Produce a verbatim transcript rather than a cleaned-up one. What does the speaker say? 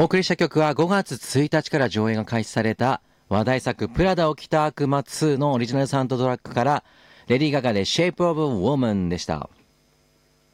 お送りした曲はごがつついたちから上映が開始された話題作プラダを着た悪魔ツーのオリジナルサウンドトラックからレディー・ガガで Shape of a Woman でした。